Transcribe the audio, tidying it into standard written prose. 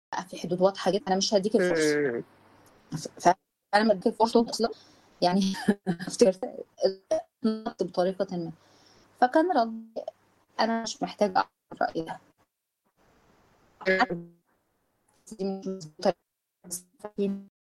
في حدود واضحه جدا، انا مش هديك الفرصه. إمم. فانا ما اديك الفرصه اصلا يعني. افتكرت نط بطريقه ما. فكان ردي انا مش محتاجه اعرف الراي ده. إمم. دي مش مظبوطة.